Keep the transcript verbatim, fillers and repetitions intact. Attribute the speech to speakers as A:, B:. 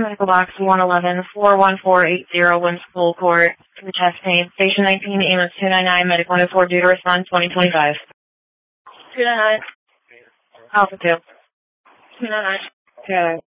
A: Medical box one eleven four one four eight zero, Winspool Court, for chest pain. Station nineteen, ambulance two nine nine, medic one oh four, due to respond twenty twenty-five. two nine nine. Alpha two. two nine nine. two nine nine.